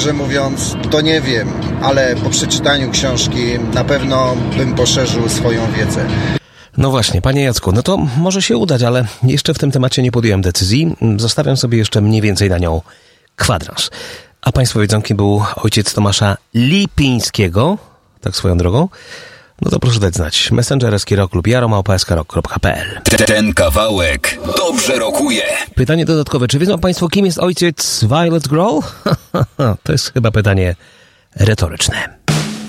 szczerze mówiąc, to nie wiem, ale po przeczytaniu książki na pewno bym poszerzył swoją wiedzę. No właśnie, panie Jacku, no to może się udać, ale jeszcze w tym temacie nie podjąłem decyzji. Zostawiam sobie jeszcze mniej więcej na nią kwadrans. A państwo wiedzą, kim był ojciec Tomasza Lipińskiego, tak swoją drogą? No to proszę dać znać. Messenger SKRock lub jaro@skrok.pl. Ten kawałek dobrze rokuje. Pytanie dodatkowe. Czy wiedzą państwo, kim jest ojciec Violet Grohl? To jest chyba pytanie retoryczne.